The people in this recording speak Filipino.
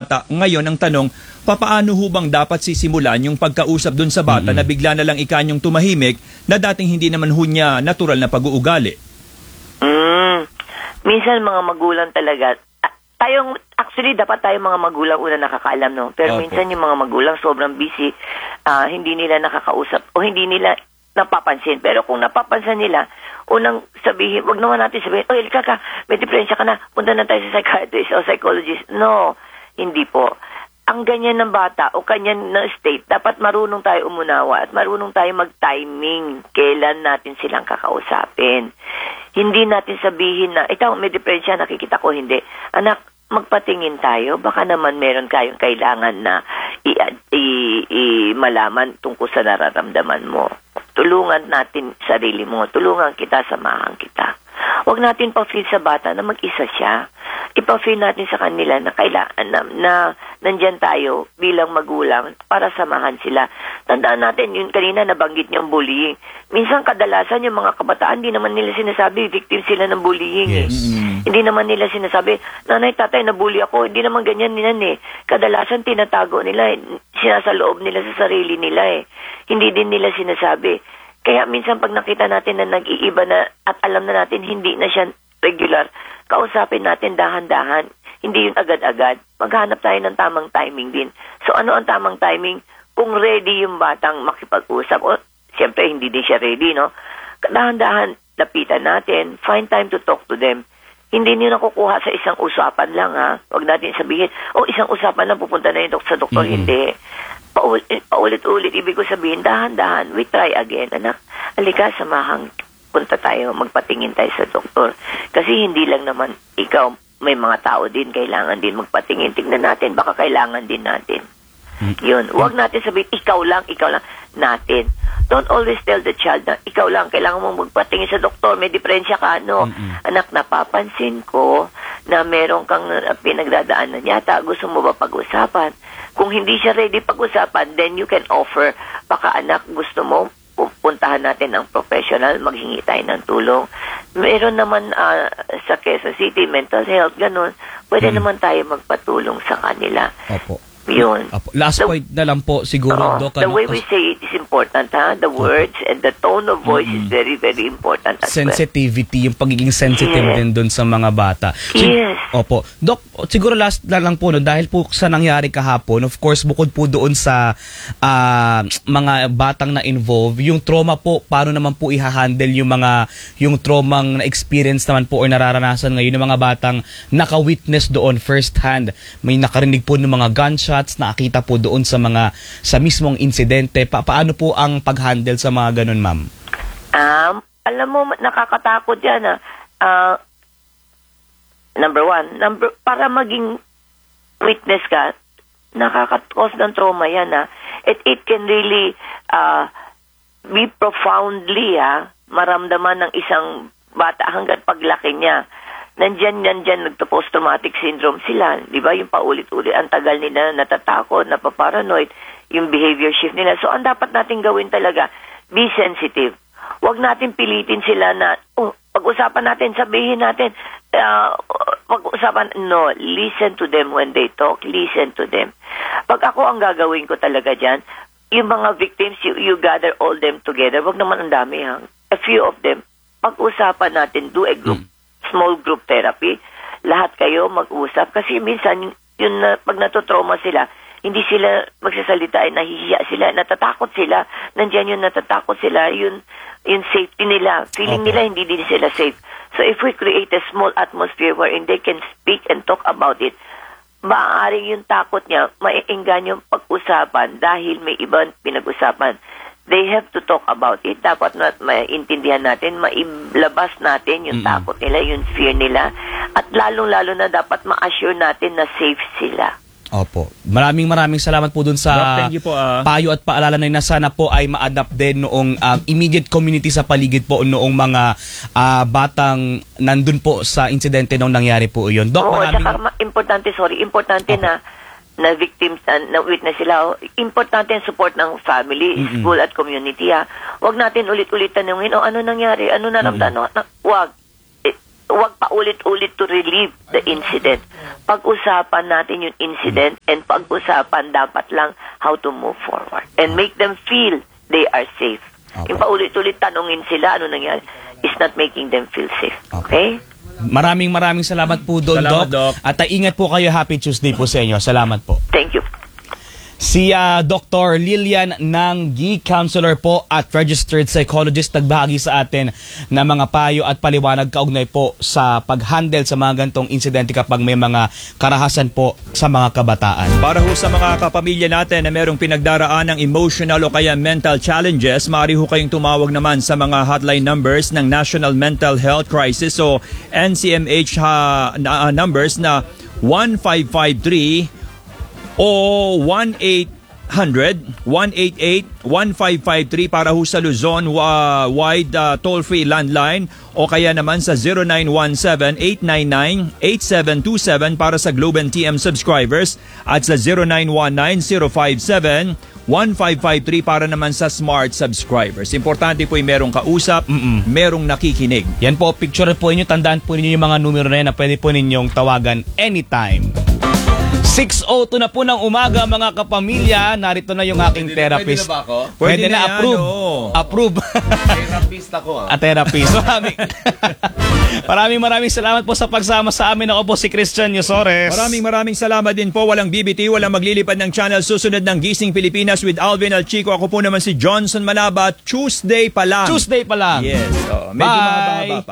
bata. Ngayon, ang tanong, papaano hubang dapat sisimulan yung pagkausap dun sa bata na bigla na lang ikanyong tumahimik na dating hindi naman ho niya natural na pag-uugali? Minsan mga magulang talaga, actually dapat tayo mga magulang una nakakaalam, no? Pero minsan yung mga magulang sobrang busy, hindi nila nakakausap o hindi nila napapansin. Pero kung napapansin nila, unang sabihin, wag naman natin sabihin, oh, Kaka, may depresya ka na, punta na tayo sa psychiatrist o psychologist. No, hindi po. Ang ganyan ng bata o kanyan ng state, dapat marunong tayo umunawa at marunong tayo mag-timing kailan natin silang kakausapin. Hindi natin sabihin na, ito, may depresya, nakikita ko, hindi. Anak, magpatingin tayo, baka naman meron kayong kailangan na malaman tungkol sa nararamdaman mo. Tulungan natin sarili mo, tulungan kita, samahan kita. Huwag natin pa-feel sa bata na mag-isa siya. Ipa-feel natin sa kanila na kailangan na nandyan tayo bilang magulang para samahan sila. Tandaan natin, yun kanina nabanggit niyang bullying. Minsan kadalasan yung mga kabataan, hindi naman nila sinasabi, victim sila ng bullying. Yes. Hindi naman nila sinasabi, nanay, tatay, nabully ako. Hindi naman ganyan nila Kadalasan tinatago nila, sinasaloob nila sa sarili nila Hindi din nila sinasabi. Kaya minsan pag nakita natin na nag-iiba na at alam na natin hindi na siya regular, kausapin natin dahan-dahan. Hindi yun agad-agad. Maghanap tayo ng tamang timing din. So ano ang tamang timing? Kung ready yung batang makipag-usap, o siyempre hindi din siya ready, no? Dahan-dahan, lapitan natin, find time to talk to them. Hindi niyo nakukuha sa isang usapan lang, ha? Huwag natin sabihin, isang usapan lang, pupunta na yung sa doktor. Hindi. Paulit-ulit, ibig ko sabihin, dahan-dahan, we try again. Anak, alika, samahang punta tayo, magpatingin tayo sa doktor. Kasi hindi lang naman ikaw, may mga tao din, kailangan din magpatingin. Tignan natin, baka kailangan din natin. Yun, huwag natin sabihin, ikaw lang, natin. Don't always tell the child na ikaw lang, kailangan mong magpatingin sa doktor, may depresya ka, no? Anak, napapansin ko na meron kang pinagdadaanan yata, gusto mo ba pag-usapan? Kung hindi siya ready pag-usapan, then you can offer, baka anak, gusto mo, puntahan natin ang professional, maghingi tayo ng tulong. Meron naman sa Quezon City, mental health, ganun, pwede naman tayo magpatulong sa kanila. Opo. Yun. Last point na lang po siguro, Doc. The way we say it is important, ha? The words and the tone of voice is very, very important as sensitivity, yung pagiging sensitive din doon sa mga bata. Yes. Opo. Doc, siguro last na lang po, no, dahil po sa nangyari kahapon, of course, bukod po doon sa mga batang na involved, yung trauma po, paano naman po i-handle yung traumang na-experience naman po or nararanasan ngayon ng mga batang naka-witness doon first hand. May nakarinig po ng mga gunshots, nakakita po doon sa mismong insidente. Paano po ang pag-handle sa mga ganun, ma'am? Alam mo, nakakatakot yan. Number one, para maging witness ka, nakaka-cause ng trauma yan. It can really be profoundly maramdaman ng isang bata hanggang paglaki niya. Nandyan, nagpo-post-traumatic syndrome sila. Di ba? Yung paulit-ulit, ang tagal nila natatakot, napaparanoid, yung behavior shift nila. So, ang dapat natin gawin talaga, be sensitive. Huwag natin pilitin sila na, pag-usapan natin, sabihin natin, no, listen to them when they talk, listen to them. Pag ako ang gagawin ko talaga dyan, yung mga victims, you gather all them together. Huwag naman ang dami, a few of them. Pag-usapan natin, do a group. Small group therapy, lahat kayo mag-usap kasi minsan yun pag natutrauma sila, hindi sila magsasalita, nahihiya sila, natatakot sila, nandiyan yung natatakot sila, yun safety nila, feeling nila hindi din sila safe. So if we create a small atmosphere wherein they can speak and talk about it, maaaring yung takot niya maiinggan yung pag-usapan dahil may ibang pinag-usapan. They have to talk about it. Dapat maintindihan natin, mailabas natin yung takot nila, yung fear nila. At lalong-lalo na dapat ma-assure natin na safe sila. Opo. Maraming salamat po dun sa payo at paalala na sana po ay ma-adapt din noong immediate community sa paligid po noong mga batang nandun po sa insidente nung nangyari po yun. Doc, importante na victims na witness sila, importante ang support ng family, school at community. Huwag natin ulit-ulit tanungin, ano nangyari, ano naramdaman, wag. Huwag paulit-ulit to relieve the incident. Pag-usapan natin yung incident and pag-usapan dapat lang how to move forward and make them feel they are safe. Okay. Yung paulit-ulit tanungin sila ano nangyari is not making them feel safe. Okay? Maraming salamat po doon, Salamat, Doc. Doc. At ingat po kayo. Happy Tuesday po sa inyo. Salamat po. Thank you. Si Dr. Lilian Nanggi, counselor po at registered psychologist, nagbahagi sa atin na mga payo at paliwanag kaugnay po sa pag-handle sa mga gantong insidente kapag may mga karahasan po sa mga kabataan. Para ho sa mga kapamilya natin na merong pinagdaraan ng emotional o kaya mental challenges, maaari ho kayong tumawag naman sa mga hotline numbers ng National Mental Health Crisis o NCMH numbers na 1553 o 1-800-188-1553 para ho sa Luzon wide toll-free landline o kaya naman sa 0917-899-8727 para sa Globe and TM subscribers at sa 0919-057-1553 para naman sa Smart subscribers. Importante po yung merong kausap, merong nakikinig. Yan po, picture po inyo, tandaan po ninyo yung mga numero na yan na pwede po ninyong tawagan anytime. 6:02 na po ng umaga mga kapamilya. Narito na yung aking therapist. Pwede na ba ako? Pwede na yan, approve. oo. Approve. Therapist ako Therapist. Maraming salamat po sa pagsama sa amin. Ako po si Christian Yosores. Maraming salamat din po. Walang BBT, walang maglilipad ng channel. Susunod ng Gising Pilipinas with Alvin Alchico. Ako po naman si Johnson Malaba. Tuesday pa lang. Tuesday pa lang. Yes. Medyo Bye! mahaba-haba pa.